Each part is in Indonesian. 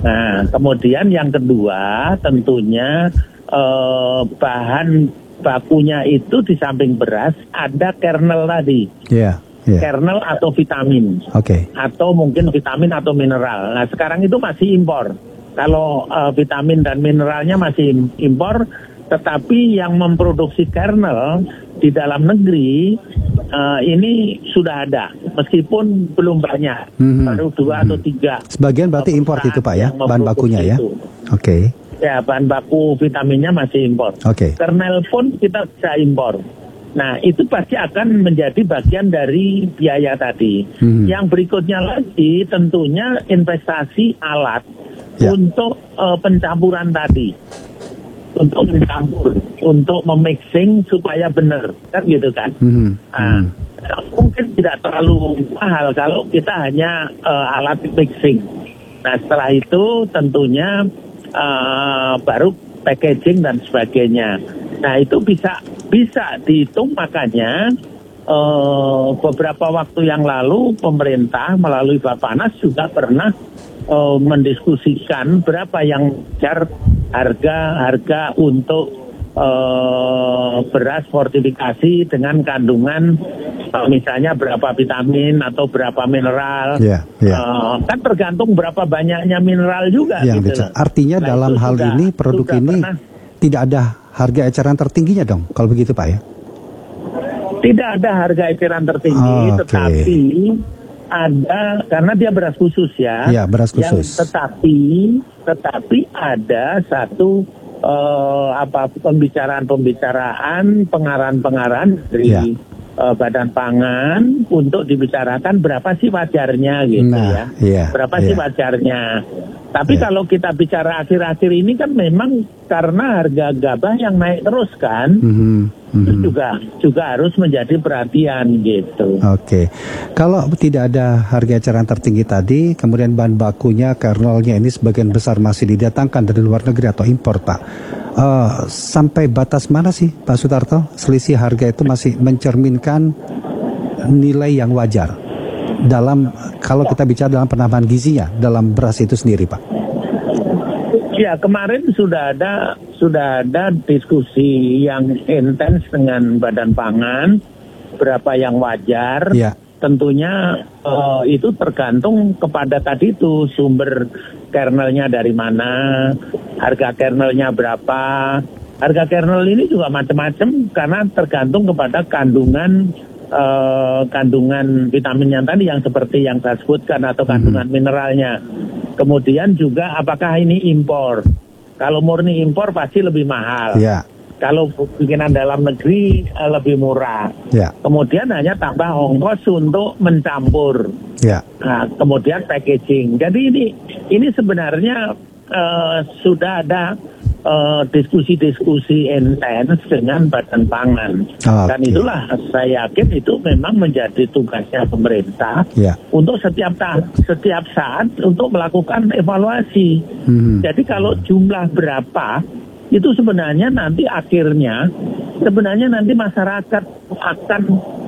Nah, kemudian yang kedua tentunya bahan bakunya itu di samping beras ada kernel tadi. Kernel atau vitamin. Atau mungkin vitamin atau mineral. Nah, sekarang itu masih impor. Kalau vitamin dan mineralnya masih impor, tetapi yang memproduksi kernel di dalam negeri ini sudah ada, meskipun belum banyak, baru 2 atau 3. Sebagian berarti impor itu Pak ya, bahan bakunya ya? Ya, bahan baku vitaminnya masih impor. Kernel pun kita bisa impor. Nah, itu pasti akan menjadi bagian dari biaya tadi. Yang berikutnya lagi tentunya investasi alat untuk pencampuran tadi. Untuk mencampur, untuk memixing supaya benar, kan gitu kan. Mungkin tidak terlalu mahal kalau kita hanya alat mixing. Nah, setelah itu tentunya baru packaging dan sebagainya. Nah, itu bisa dihitung. Makanya beberapa waktu yang lalu pemerintah melalui Bappenas juga pernah mendiskusikan berapa yang harga untuk beras fortifikasi dengan kandungan misalnya berapa vitamin atau berapa mineral. Kan tergantung berapa banyaknya mineral juga. Gitu. Artinya nah, dalam hal ini produk ini tidak ada harga eceran tertingginya dong, kalau begitu Pak ya? Tidak ada harga eceran tertinggi, tetapi ada, karena dia beras khusus ya. Beras khusus. Tetapi ada satu pembicaraan, pengarahan dari Badan Pangan untuk dibicarakan berapa sih wajarnya gitu berapa sih wajarnya. Tapi kalau kita bicara akhir-akhir ini kan memang karena harga gabah yang naik terus kan, itu juga harus menjadi perhatian gitu. Kalau tidak ada harga eceran tertinggi tadi, kemudian bahan bakunya, kernelnya ini sebagian besar masih didatangkan dari luar negeri atau impor Pak. Sampai batas mana sih Pak Sutarto selisih harga itu masih mencerminkan nilai yang wajar dalam, kalau kita bicara dalam penambahan gizinya dalam beras itu sendiri Pak? Ya, kemarin sudah ada diskusi yang intens dengan Badan Pangan berapa yang wajar. Tentunya itu tergantung kepada tadi itu sumber kernelnya dari mana, harga kernelnya berapa. Harga kernel ini juga macam-macam karena tergantung kepada kandungan vitaminnya tadi yang seperti yang saya sebutkan atau kandungan mineralnya. Kemudian juga apakah ini impor? Kalau murni impor pasti lebih mahal. Kalau bikinan dalam negeri lebih murah. Kemudian hanya tambah ongkos untuk mencampur. Nah, kemudian packaging. Jadi ini sebenarnya sudah ada diskusi-diskusi intens dengan Badan Pangan. Dan itulah saya yakin itu memang menjadi tugasnya pemerintah untuk setiap saat untuk melakukan evaluasi. Jadi kalau jumlah berapa itu sebenarnya nanti akhirnya nanti masyarakat akan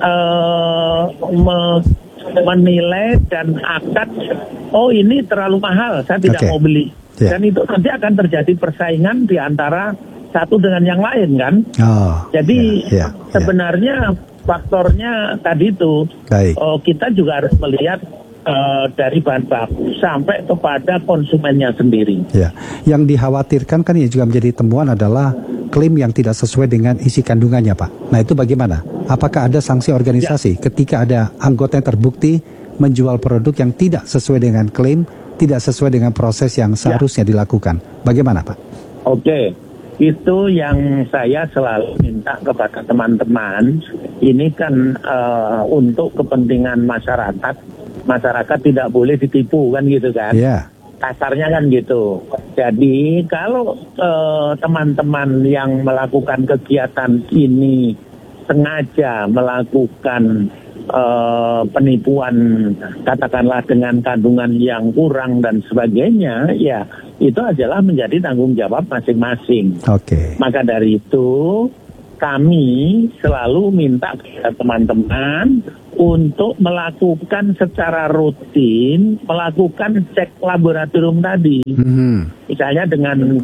menilai dan akan ini terlalu mahal, saya tidak mau beli. Dan itu nanti akan terjadi persaingan di antara satu dengan yang lain kan. Jadi sebenarnya faktornya tadi itu kita juga harus melihat dari bahan baku sampai kepada konsumennya sendiri. Yang dikhawatirkan kan yang juga menjadi temuan adalah klaim yang tidak sesuai dengan isi kandungannya Pak. Nah itu bagaimana? Apakah ada sanksi organisasi ketika ada anggota yang terbukti menjual produk yang tidak sesuai dengan klaim, tidak sesuai dengan proses yang seharusnya dilakukan? Bagaimana Pak? Itu yang saya selalu minta kepada teman-teman. Ini kan untuk kepentingan masyarakat. Masyarakat tidak boleh ditipu kan gitu kan. Kasarnya kan gitu. Jadi kalau teman-teman yang melakukan kegiatan ini sengaja melakukan penipuan katakanlah dengan kandungan yang kurang dan sebagainya, ya itu adalah menjadi tanggung jawab masing-masing. Maka dari itu kami selalu minta kepada teman-teman untuk melakukan secara rutin, melakukan cek laboratorium tadi. Misalnya dengan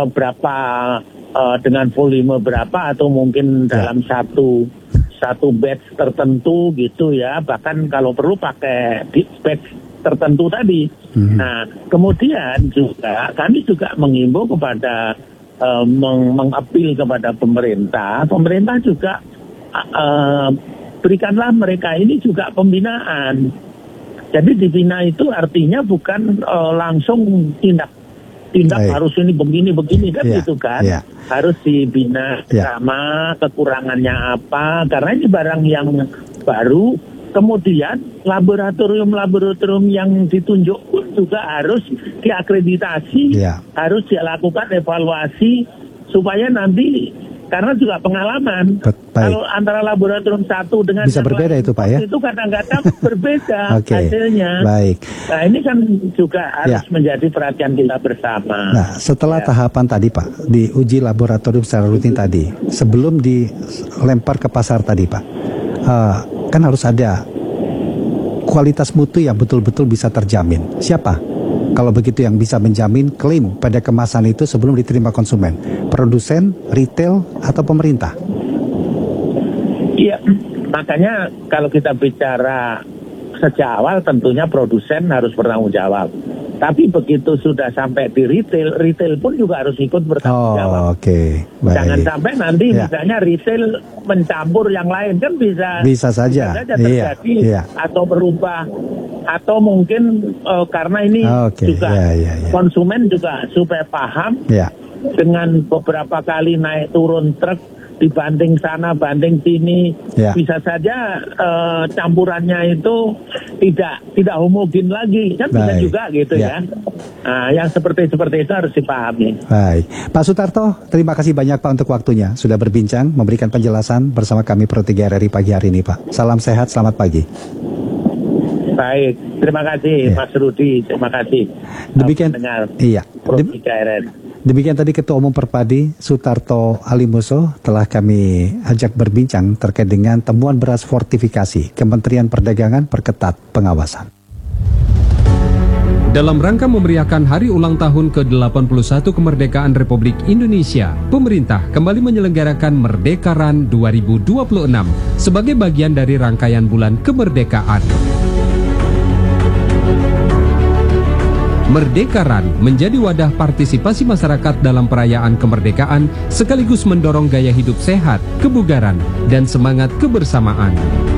dengan volume berapa, atau mungkin dalam satu batch tertentu gitu ya, bahkan kalau perlu pakai batch tertentu tadi. Nah, kemudian juga kami juga mengimbau kepada mengapil kepada pemerintah juga berikanlah mereka ini juga pembinaan. Jadi dibina itu artinya bukan langsung tindak harus ini begini kan gitu kan. Harus dibina sama kekurangannya apa, karena ini barang yang baru. Kemudian laboratorium yang ditunjuk pun juga harus diakreditasi, harus dilakukan evaluasi supaya nanti, karena juga pengalaman. Kalau antara laboratorium satu dengan bisa berbeda itu Pak ya? Itu kadang-kadang berbeda hasilnya. Baik. Nah ini kan juga harus menjadi perhatian kita bersama. Nah setelah tahapan tadi Pak, diuji laboratorium secara rutin tadi, sebelum dilempar ke pasar tadi Pak, kan harus ada kualitas mutu yang betul-betul bisa terjamin. Siapa? Kalau begitu yang bisa menjamin klaim pada kemasan itu sebelum diterima konsumen? Produsen, retail, atau pemerintah? Iya, makanya kalau kita bicara sejak awal tentunya produsen harus bertanggung jawab. Tapi begitu sudah sampai di retail pun juga harus ikut bertanggung jawab. Jangan sampai nanti misalnya retail mencampur yang lain, kan bisa saja terjadi atau berubah, atau mungkin karena ini juga konsumen juga supaya paham dengan beberapa kali naik turun truk, dibanding sana banding sini, bisa saja campurannya itu tidak homogen lagi, kan bisa juga gitu ya. Nah, yang seperti itu harus dipahami. Baik, Pak Sutarto, terima kasih banyak Pak untuk waktunya, sudah berbincang, memberikan penjelasan bersama kami Pro 3 RRI pagi hari ini Pak. Salam sehat, selamat pagi. Baik, terima kasih Mas Rudi, terima kasih. Demikian, Pro 3 RRI. Demikian tadi Ketua Umum Perpadi Sutarto Alimuso telah kami ajak berbincang terkait dengan temuan beras fortifikasi. Kementerian Perdagangan perketat pengawasan. Dalam rangka memeriahkan hari ulang tahun ke-81 kemerdekaan Republik Indonesia, pemerintah kembali menyelenggarakan Merdeka Run 2026 sebagai bagian dari rangkaian bulan kemerdekaan. Merdeka Run menjadi wadah partisipasi masyarakat dalam perayaan kemerdekaan sekaligus mendorong gaya hidup sehat, kebugaran, dan semangat kebersamaan.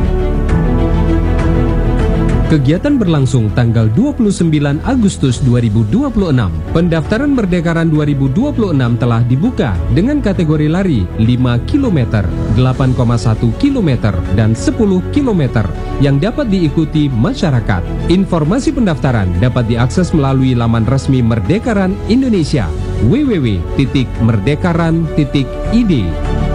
Kegiatan berlangsung tanggal 29 Agustus 2026. Pendaftaran Merdeka Run 2026 telah dibuka dengan kategori lari 5 km, 8,1 km, dan 10 km yang dapat diikuti masyarakat. Informasi pendaftaran dapat diakses melalui laman resmi Merdeka Run Indonesia www.merdekaran.id.